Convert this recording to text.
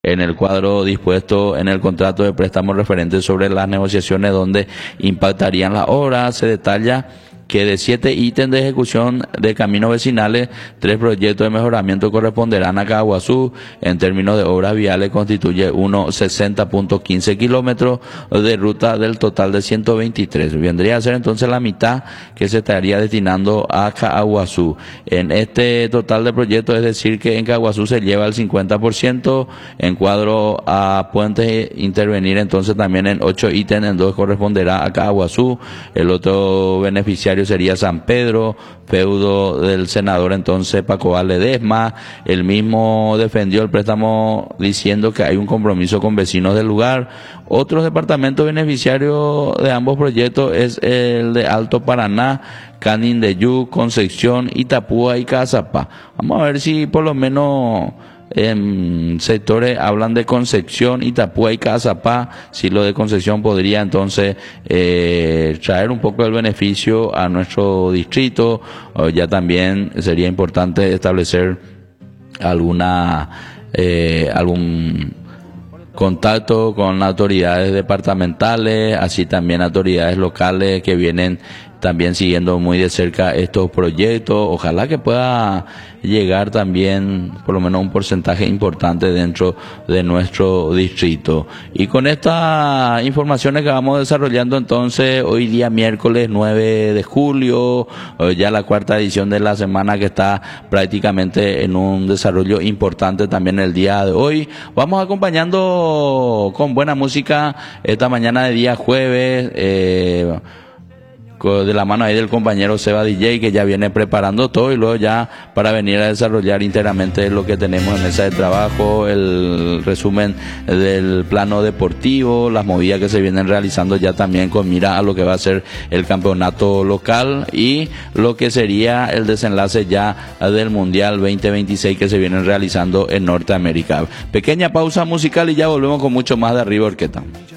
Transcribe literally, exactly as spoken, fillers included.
en el cuadro dispuesto en el contrato de préstamo referente sobre las negociaciones donde impactarían las obras. Se detalla que de siete ítems de ejecución de caminos vecinales, tres proyectos de mejoramiento corresponderán a Caguazú. En términos de obras viales, constituye uno sesenta punto quince kilómetros de ruta del total de ciento veintitrés. Vendría a ser entonces la mitad que se estaría destinando a Caguazú. En este total de proyectos, es decir, que en Caguazú se lleva el cincuenta por ciento. En cuadro a puentes, intervenir entonces también en ocho ítems, en dos corresponderá a Caguazú. El otro beneficiario sería San Pedro, feudo del senador entonces Paco Ledesma. El mismo defendió el préstamo diciendo que hay un compromiso con vecinos del lugar. Otros departamentos beneficiarios de ambos proyectos es el de Alto Paraná, Canindeyú, Concepción, Itapúa y Cazapá. Vamos a ver si por lo menos en sectores hablan de Concepción, Itapúa y Cazapá. Si lo de Concepción podría entonces eh, traer un poco el beneficio a nuestro distrito. O ya también sería importante establecer alguna eh, algún contacto con autoridades departamentales, así también autoridades locales que vienen también siguiendo muy de cerca estos proyectos. Ojalá que pueda llegar también por lo menos un porcentaje importante dentro de nuestro distrito. Y con estas informaciones que vamos desarrollando entonces hoy día miércoles nueve de julio, ya la cuarta edición de la semana que está prácticamente en un desarrollo importante también el día de hoy. Vamos acompañando con buena música esta mañana de día jueves, eh, de la mano ahí del compañero Seba D J, que ya viene preparando todo, y luego ya para venir a desarrollar íntegramente lo que tenemos en mesa de trabajo, el resumen del plano deportivo, las movidas que se vienen realizando ya también con mira a lo que va a ser el campeonato local y lo que sería el desenlace ya del Mundial veinte veintiséis que se vienen realizando en Norteamérica. Pequeña pausa musical y ya volvemos con mucho más de Arriba Orquesta.